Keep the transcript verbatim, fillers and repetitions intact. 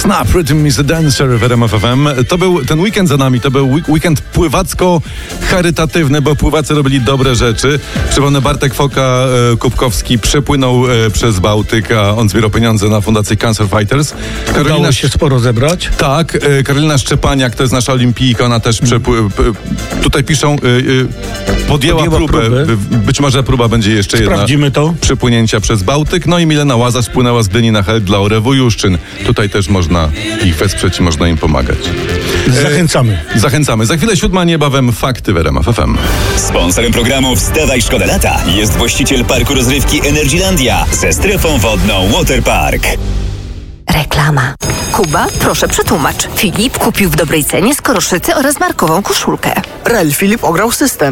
Snap, Rhythm is a Dancer w R M F F M. To był ten weekend za nami, to był weekend pływacko-charytatywny, bo pływacy robili dobre rzeczy. Przypomnę, Bartek Foka-Kubkowski przepłynął e, przez Bałtyk, a on zbierał pieniądze na fundację Cancer Fighters. Karolina Udało się sporo zebrać. Tak, e, Karolina Szczepaniak, to jest nasza olimpijka, ona też przepły... P, tutaj piszą, e, e, podjęła, podjęła próbę. próbę. Być może próba będzie jeszcze jedna. Sprawdzimy to. Przepłynięcia przez Bałtyk. No i Milena Łazarz spłynęła z Gdyni na Hel dla Orewu Juszczyn. Tutaj też można ich wesprzeć i można im pomagać. Zachęcamy. E, zachęcamy. Za chwilę siódma, niebawem fakty w R M F F M. Sponsorem programu Wstawaj Szkoda Lata jest właściciel parku rozrywki Energylandia ze strefą wodną Waterpark. Reklama. Kuba, proszę przetłumacz. Filip kupił w dobrej cenie skoroszycę oraz markową koszulkę. Rel Filip ograł system.